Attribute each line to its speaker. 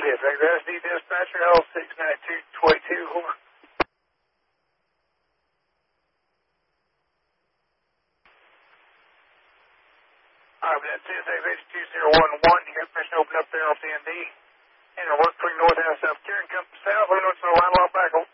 Speaker 1: Yes, Grass D dispatcher, L69222, over. Alright, but that's CSA-2011, you got permission to open up there off the ND. And we're work between north and south, Karen comes south, we know it's a line lock back, over.